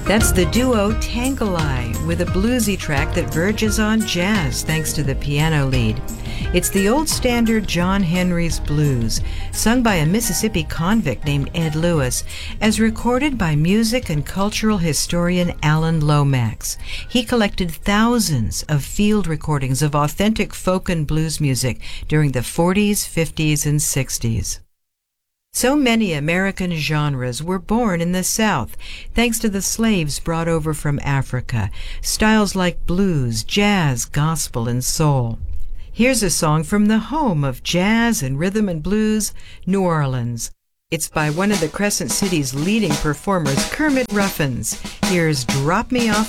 That's the duo Tankalai with a bluesy track that verges on jazz thanks to the piano lead. It's the old standard John Henry's Blues, sung by a Mississippi convict named Ed Lewis, as recorded by music and cultural historian Alan Lomax. He collected thousands of field recordings of authentic folk and blues music during the 40s, 50s, and 60s. So many American genres were born in the South, thanks to the slaves brought over from Africa, styles like blues, jazz, gospel, and soul. Here's a song from the home of jazz and rhythm and blues, New Orleans. It's by one of the Crescent City's leading performers, Kermit Ruffins. Here's Drop Me Off